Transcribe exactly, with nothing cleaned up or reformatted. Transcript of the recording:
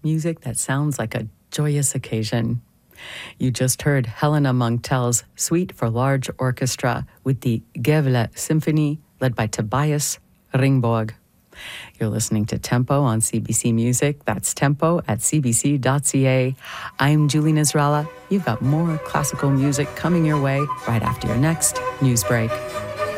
music that sounds like a joyous occasion. You just heard Helena Montel's Suite for Large Orchestra with the Gävle Symphony, led by Tobias Ringborg. You're listening to Tempo on C B C Music. That's tempo at c b c dot c a. I'm Julie Nasrallah. You've got more classical music coming your way right after your next news break.